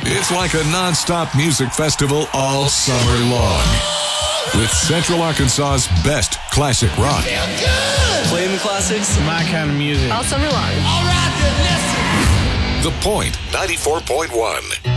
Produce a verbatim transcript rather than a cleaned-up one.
It's like a non-stop music festival all summer long. With Central Arkansas's best classic rock. Playing the classics. My kind of music. All summer long. All right, then listen. The Point ninety-four point one.